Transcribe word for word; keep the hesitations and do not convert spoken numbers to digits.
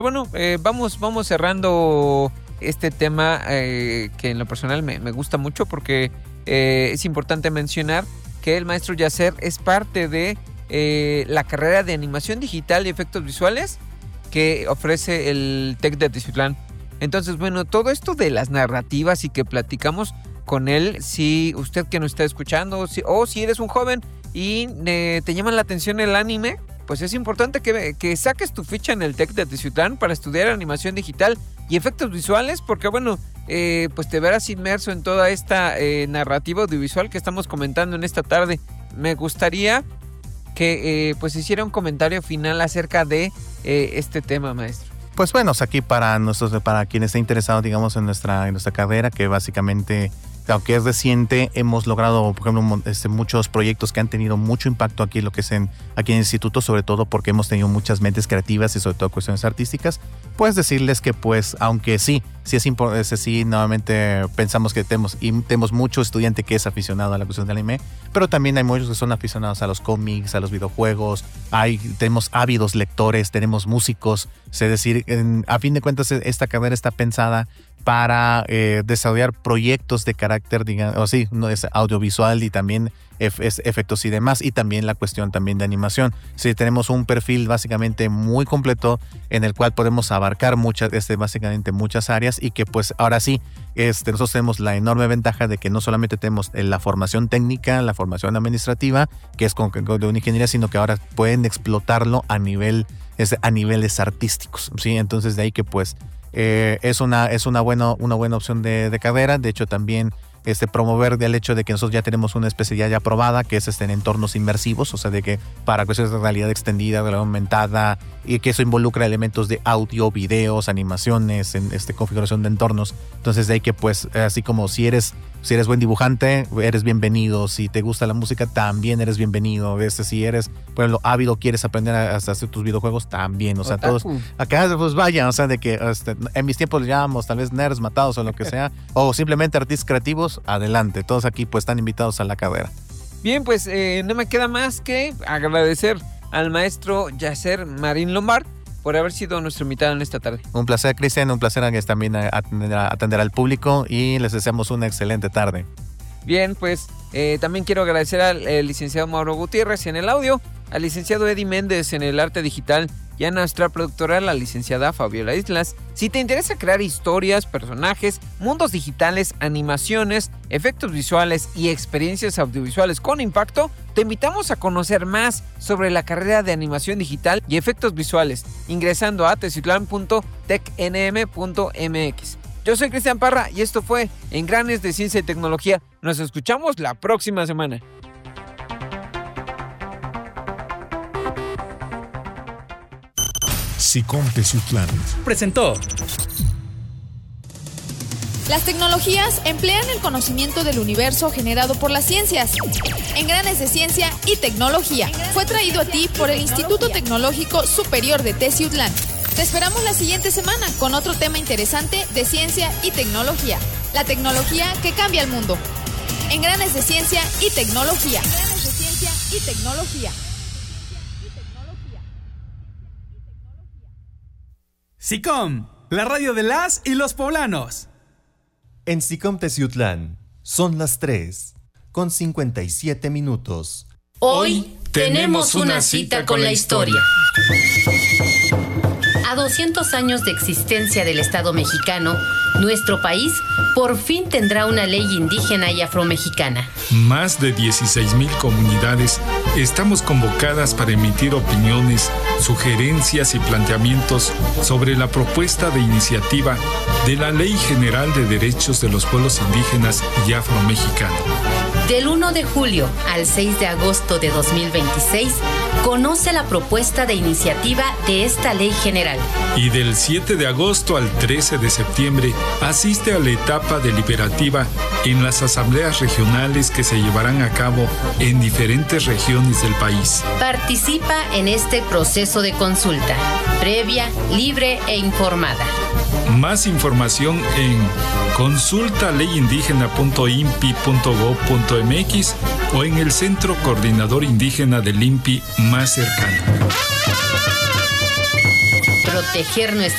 Bueno, eh, vamos, vamos cerrando este tema eh, que en lo personal me, me gusta mucho porque eh, es importante mencionar que el maestro Yacer es parte de eh, la carrera de animación digital y efectos visuales que ofrece el TEC de Teciutlán. Entonces, bueno, todo esto de las narrativas y que platicamos con él, si usted que nos está escuchando si, o si eres un joven y eh, te llama la atención el anime, pues es importante que, que saques tu ficha en el TEC de Teciutlán para estudiar animación digital y efectos visuales, porque bueno, eh, pues te verás inmerso en toda esta eh, narrativa audiovisual que estamos comentando en esta tarde. Me gustaría que eh, pues hiciera un comentario final acerca de eh, este tema, maestro. Pues bueno, aquí para nuestros, para quien esté interesado, digamos, en nuestra, en nuestra carrera, que básicamente, aunque es reciente, hemos logrado, por ejemplo, este, muchos proyectos que han tenido mucho impacto aquí, lo que es en, aquí en el instituto, sobre todo porque hemos tenido muchas mentes creativas y sobre todo cuestiones artísticas. Pues decirles que, pues, aunque sí, sí es importante, sí, nuevamente pensamos que tenemos, y tenemos mucho estudiante que es aficionado a la cuestión del anime, pero también hay muchos que son aficionados a los cómics, a los videojuegos, hay, tenemos ávidos lectores, tenemos músicos, es decir, en, a fin de cuentas esta carrera está pensada para eh, desarrollar proyectos de carácter, digamos, o sí, no, es audiovisual y también es efectos y demás, y también la cuestión también de animación. Sí, tenemos un perfil básicamente muy completo en el cual podemos abarcar muchas, este, básicamente muchas áreas, y que pues ahora sí, este, nosotros tenemos la enorme ventaja de que no solamente tenemos la formación técnica, la formación administrativa, que es con, con de una ingeniería, sino que ahora pueden explotarlo a nivel, es, a niveles artísticos, ¿sí? Entonces de ahí que pues eh, es una, es una, bueno, una buena opción de, de carrera. De hecho también Este, promover del hecho de que nosotros ya tenemos una especialidad ya aprobada, que es este, en entornos inmersivos, o sea, de que para cuestiones de realidad extendida, realidad aumentada, y que eso involucra elementos de audio, videos, animaciones, en este, configuración de entornos. Entonces de ahí que pues, así como si eres, si eres buen dibujante, eres bienvenido. Si te gusta la música, también eres bienvenido. Este, si eres, por ejemplo, ávido, quieres aprender a, a hacer tus videojuegos, también. O sea, Otaku. Todos, acá pues vaya, o sea, de que este, en mis tiempos le llamamos tal vez nerds matados o lo que sea, o simplemente artistas creativos. Adelante, todos aquí pues están invitados a la carrera. Bien, pues eh, no me queda más que agradecer al maestro Yacer Marín Lombard por haber sido nuestro invitado en esta tarde. Un placer, Cristian, un placer también atender, atender al público, y les deseamos una excelente tarde. Bien, pues eh, también quiero agradecer al eh, licenciado Mauro Gutiérrez en el audio, al licenciado Eddie Méndez en el arte digital y a nuestra productora, la licenciada Fabiola Islas. Si te interesa crear historias, personajes, mundos digitales, animaciones, efectos visuales y experiencias audiovisuales con impacto, te invitamos a conocer más sobre la carrera de animación digital y efectos visuales, ingresando a teciutlán punto tec n m punto m x. Yo soy Cristian Parra y esto fue Engranes de Ciencia y Tecnología. Nos escuchamos la próxima semana. SICOM Teciutlán presentó. Las tecnologías emplean el conocimiento del universo generado por las ciencias. Engranes de Ciencia y Tecnología fue traído a ti por el Instituto Tecnológico Superior de Teciutlán. Te esperamos la siguiente semana con otro tema interesante de ciencia y tecnología. La tecnología que cambia el mundo. Engranes de Ciencia y Tecnología. Engranes de Ciencia y Tecnología. SICOM, la radio de las y los poblanos. En SICOM Teciutlán son las tres con cincuenta y siete minutos. Hoy tenemos una cita con la historia. A doscientos años de existencia del Estado mexicano, nuestro país por fin tendrá una ley indígena y afromexicana. Más de dieciséis mil comunidades estamos convocadas para emitir opiniones, sugerencias y planteamientos sobre la propuesta de iniciativa de la Ley General de Derechos de los Pueblos Indígenas y Afromexicanos. Del uno de julio al seis de agosto de dos mil veintiséis, conoce la propuesta de iniciativa de esta ley general. Y del siete de agosto al trece de septiembre, asiste a la etapa deliberativa en las asambleas regionales que se llevarán a cabo en diferentes regiones del país. Participa en este proceso de consulta, previa, libre e informada. Más información en consulta ley indígena punto i n p i punto gob punto m x o en el Centro Coordinador Indígena del I N P I más cercano. Proteger nuestra